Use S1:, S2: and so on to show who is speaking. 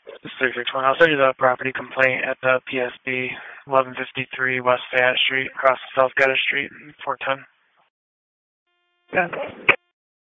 S1: It's 361. I'll send you the property complaint at the PSB, 1153 West Fayette Street, across South Geddes Street, 410.
S2: Yeah.